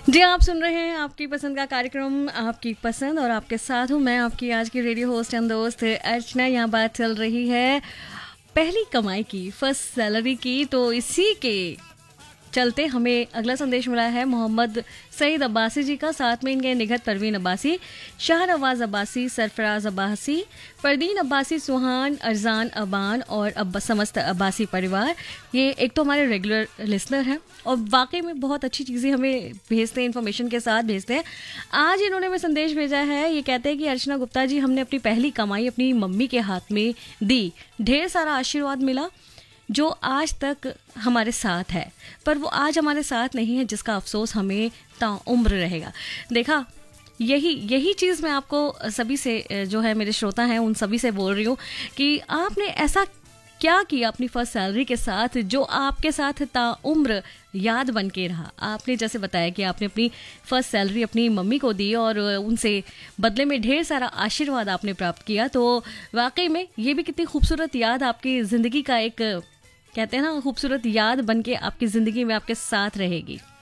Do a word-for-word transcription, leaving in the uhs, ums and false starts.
जी, आप सुन रहे हैं आपकी पसंद का कार्यक्रम आपकी पसंद और आपके साथ हूँ मैं, आपकी आज की रेडियो होस्ट एंड दोस्त अर्चना। यहाँ बात चल रही है पहली कमाई की, फर्स्ट सैलरी की। तो इसी के चलते हमें अगला संदेश मिला है मोहम्मद सईद अब्बासी जी का, साथ में इनके निगहत परवीन अब्बासी, शाहनवाज अब्बासी, सरफराज अब्बासी, फरदीन अब्बासी, सुहान, अरजान अबान और अब समस्त अब्बासी परिवार। ये एक तो हमारे रेगुलर लिसनर हैं और वाकई में बहुत अच्छी चीज़ें हमें भेजते हैं, इन्फॉर्मेशन के साथ भेजते हैं। आज इन्होंने हमें संदेश भेजा है, ये कहते हैं कि अर्चना गुप्ता जी, हमने अपनी पहली कमाई अपनी मम्मी के हाथ में दी, ढेर सारा आशीर्वाद मिला जो आज तक हमारे साथ है, पर वो आज हमारे साथ नहीं है, जिसका अफसोस हमें ताउम्र रहेगा। देखा, यही यही चीज़ मैं आपको सभी से, जो है मेरे श्रोता हैं उन सभी से बोल रही हूँ कि आपने ऐसा क्या किया अपनी फर्स्ट सैलरी के साथ जो आपके साथ ताउम्र याद बन के रहा। आपने जैसे बताया कि आपने अपनी फर्स्ट सैलरी अपनी मम्मी को दी और उनसे बदले में ढेर सारा आशीर्वाद आपने प्राप्त किया, तो वाकई में ये भी कितनी खूबसूरत याद आपकी ज़िंदगी का एक, कहते हैं ना, खूबसूरत याद बन के आपकी ज़िंदगी में आपके साथ रहेगी।